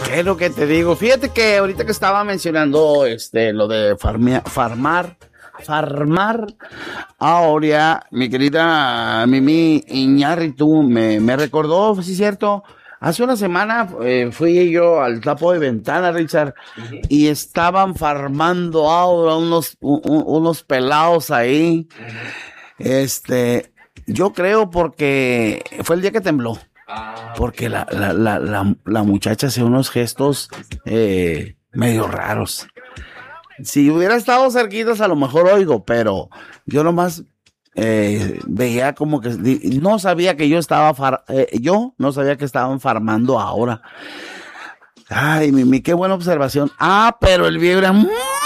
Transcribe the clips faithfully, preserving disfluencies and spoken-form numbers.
¿Qué es lo que te digo? Fíjate que ahorita que estaba mencionando este lo de farmia, farmar, farmar, ahora mi querida Mimi Iñárritu me, me recordó, sí es cierto, hace una semana eh, fui yo al tapo de ventana, Richard, uh-huh. y estaban farmando ahora unos, un, unos pelados ahí, uh-huh. este, yo creo porque fue el día que tembló. Porque la, la, la, la, la muchacha hacía unos gestos eh, medio raros. Si hubiera estado cerquitas a lo mejor oigo, pero yo nomás eh, veía como que no sabía que yo estaba far, eh, yo no sabía que estaban farmando ahora. Ay, Mimi, qué buena observación. Ah, pero el viejo era...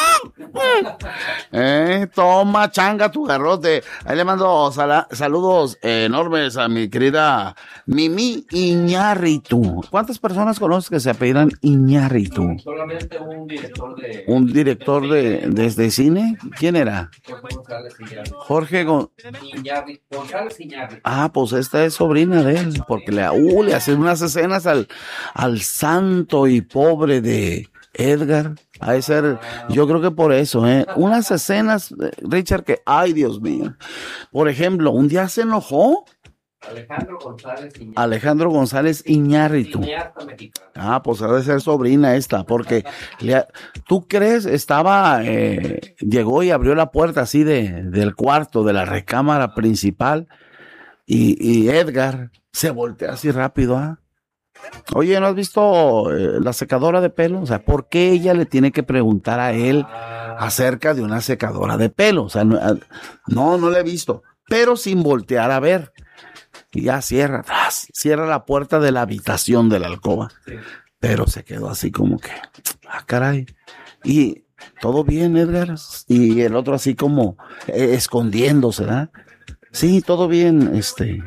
Eh, toma, changa, tu garrote. Ahí le mando sal- saludos eh, enormes a mi querida Mimi Iñárritu. ¿Cuántas personas conoces que se apellidan Iñárritu? Solamente un director de... ¿Un director de, desde cine? ¿Quién era? Jorge Gon... Iñárritu. González Iñárritu. Ah, pues esta es sobrina de él, porque le, uh, le hacen unas escenas al, al santo y pobre de Edgar. Ha de ser, yo creo que por eso, ¿eh? Unas escenas, Richard, que, ay, Dios mío. Por ejemplo, un día se enojó. Alejandro González Iñárritu. Alejandro González Iñárritu. Ah, pues ha de ser sobrina esta, porque, le, ¿tú crees? Estaba, eh, llegó y abrió la puerta así de, del cuarto, de la recámara principal, y, y Edgar se voltea así rápido, ¿ah? Oye, ¿no has visto eh, la secadora de pelo? O sea, ¿por qué ella le tiene que preguntar a él acerca de una secadora de pelo? O sea, no, no, no la he visto, pero sin voltear a ver. Y ya cierra, ¡tras! Cierra la puerta de la habitación de la alcoba. Sí. Pero se quedó así como que, ah, caray. Y todo bien, Edgar. Y el otro así como eh, escondiéndose, ¿verdad? Sí, todo bien, este...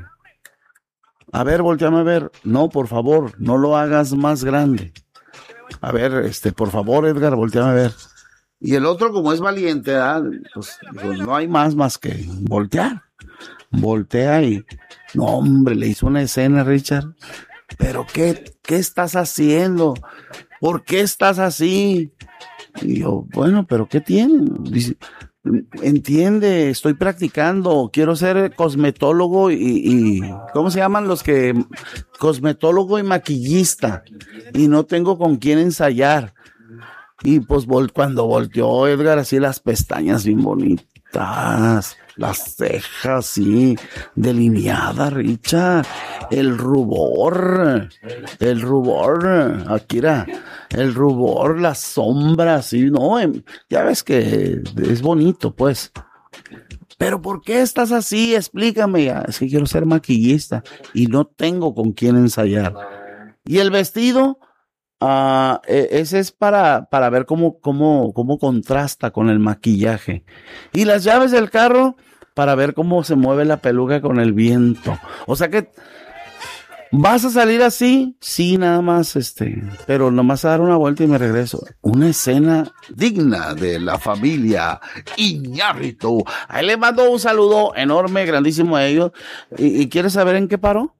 A ver, volteame a ver. No, por favor, no lo hagas más grande. A ver, este, por favor, Edgar, volteame a ver. Y el otro, como es valiente, ¿verdad? Pues, pues no hay más más que voltear. Voltea y... No, hombre, le hizo una escena, Richard. ¿Pero qué, qué estás haciendo? ¿Por qué estás así? Y yo, bueno, ¿pero qué tiene? Dice... Entiende, estoy practicando, quiero ser cosmetólogo y, y ¿cómo se llaman los que? Cosmetólogo y maquillista, y no tengo con quién ensayar. Y pues vol- cuando volteó Edgar así las pestañas bien bonitas, las cejas sí, delineadas, Richard, el rubor, el rubor, Akira, el rubor, las sombras, sí, no, ya ves que es bonito, pues. Pero ¿por qué estás así? Explícame. Es que quiero ser maquillista y no tengo con quién ensayar. Y el vestido, uh, ese es para, para ver cómo, cómo, cómo contrasta con el maquillaje. Y las llaves del carro, para ver cómo se mueve la peluca con el viento. O sea que ¿vas a salir así? Sí, nada más, este, pero nomás a dar una vuelta y me regreso. Una escena digna de la familia Iñárritu. Ahí le mando un saludo enorme, grandísimo a ellos. ¿Y, y quieres saber en qué paró?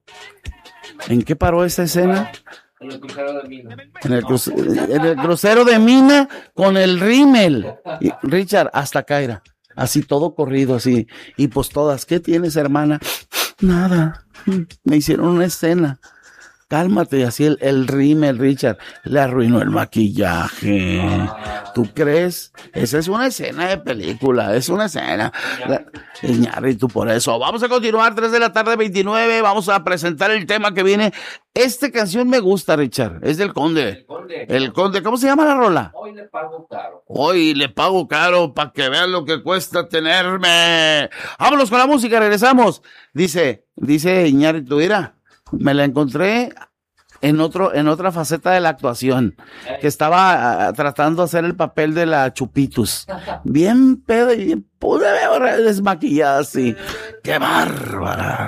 ¿En qué paró esa escena? En el crucero de Mina. En el, cruce, en el crucero de Mina con el rímel. Y Richard, hasta Caira. Así todo corrido, así. Y pues todas, ¿qué tienes, hermana? Nada. Me hicieron una escena. Cálmate, así el, el rímel, Richard, le arruinó el maquillaje. ¿Tú crees? Esa es una escena de película, es una escena. Iñárritu, por eso. Vamos a continuar, tres de la tarde, veintinueve. Vamos a presentar el tema que viene. Esta canción me gusta, Richard, es del Conde. El Conde. El Conde. ¿Cómo se llama la rola? Hoy le pago caro. Hoy le pago caro para que vean lo que cuesta tenerme. Vámonos con la música, regresamos. Dice, dice Iñárritu, mira, me la encontré en otro, en otra faceta de la actuación, que estaba uh, tratando de hacer el papel de la Chupitus. Bien pedo y bien pude ver desmaquillada así. ¡Qué bárbara!